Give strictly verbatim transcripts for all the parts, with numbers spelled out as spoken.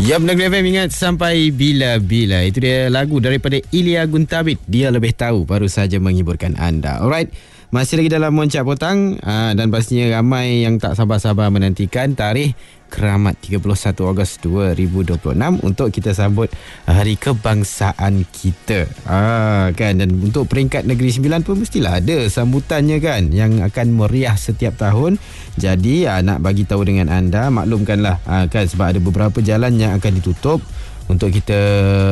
Yap, Negeri F M ingat sampai bila-bila. Itu dia lagu daripada Ilya Guntabit. Dia lebih tahu, baru saja menghiburkan anda. Alright, masih lagi dalam Moncak Potang aa, dan pastinya ramai yang tak sabar-sabar menantikan tarikh Keramat tiga puluh satu Ogos dua ribu dua puluh enam untuk kita sambut Hari Kebangsaan kita. Ah, kan, dan untuk peringkat Negeri Sembilan pun mestilah ada sambutannya kan, yang akan meriah setiap tahun. Jadi ah, nak bagi tahu dengan anda, maklumkanlah ah, kan, sebab ada beberapa jalan yang akan ditutup untuk kita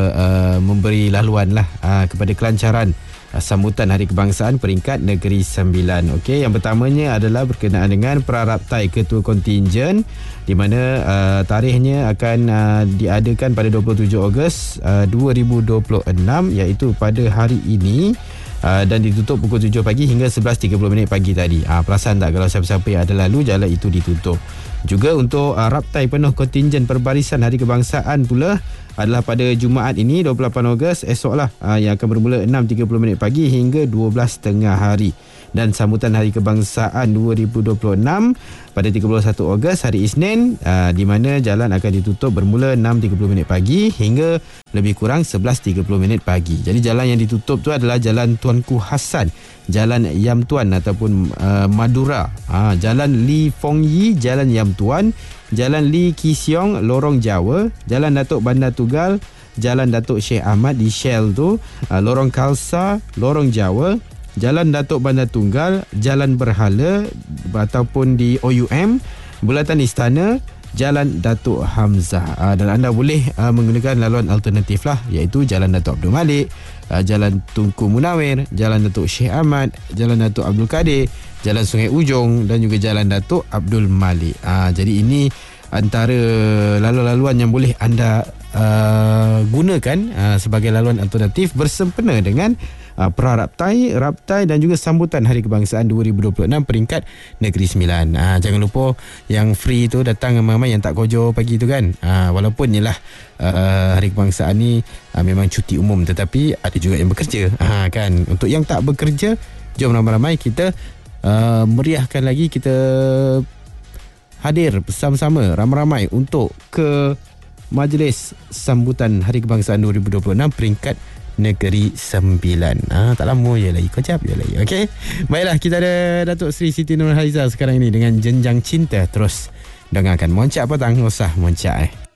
uh, memberi laluan lah uh, kepada kelancaran uh, sambutan Hari Kebangsaan peringkat Negeri Sembilan. Okey, yang pertamanya adalah berkenaan dengan praraptai ketua kontingen, di mana uh, tarikhnya akan uh, diadakan pada dua puluh tujuh Ogos uh, dua ribu dua puluh enam, iaitu pada hari ini. Uh, dan ditutup pukul tujuh pagi hingga sebelas tiga puluh minit pagi tadi. Uh, perasan tak kalau siapa-siapa yang ada lalu, jalan itu ditutup. Juga untuk uh, raptai penuh kontingen perbarisan Hari Kebangsaan pula adalah pada Jumaat ini dua puluh lapan Ogos, esoklah, uh, yang akan bermula enam tiga puluh minit pagi hingga dua belas tengah hari. Dan sambutan Hari Kebangsaan dua ribu dua puluh enam pada tiga puluh satu Ogos hari Isnin, uh, di mana jalan akan ditutup bermula enam tiga puluh minit pagi hingga lebih kurang sebelas tiga puluh minit pagi. Jadi jalan yang ditutup tu adalah Jalan Tuanku Hassan, Jalan Yam Tuan ataupun uh, Madura, uh, Jalan Li Fong Yi, Jalan Yam Tuan, Jalan Li Ki Siong, Lorong Jawa, Jalan Datuk Bandar Tugal, Jalan Datuk Sheikh Ahmad di Shell tu, uh, Lorong Khalsa, Lorong Jawa, Jalan Datuk Bandar Tunggal, Jalan Berhala ataupun di O U M, Bulatan Istana, Jalan Datuk Hamzah. Uh, dan anda boleh uh, menggunakan laluan alternatif lah, iaitu Jalan Datuk Abdul Malik, uh, Jalan Tunku Munawir, Jalan Datuk Sheikh Ahmad, Jalan Datuk Abdul Kadir, Jalan Sungai Ujong dan juga Jalan Datuk Abdul Malik. Uh, jadi ini antara laluan-laluan yang boleh anda uh, gunakan uh, sebagai laluan alternatif bersempena dengan Uh, praraptai, raptai dan juga sambutan Hari Kebangsaan dua ribu dua puluh enam peringkat Negeri Sembilan. Uh, jangan lupa yang free tu datang ramai-ramai, yang tak kojo pagi tu kan. Uh, walaupun ialah uh, Hari Kebangsaan ni uh, memang cuti umum, tetapi ada juga yang bekerja. Uh, kan, untuk yang tak bekerja, jom ramai-ramai kita uh, meriahkan lagi, kita hadir bersama-sama ramai-ramai untuk ke majlis sambutan Hari Kebangsaan dua ribu dua puluh enam peringkat Negeri Sembilan. Ah, tak lama je lagi, kejap je lagi. Okey. Baiklah, kita ada Datuk Seri Siti Nurhaliza sekarang ini dengan Jenjang Cinta. Terus dengarkan Moncak Petang, usah moncak eh.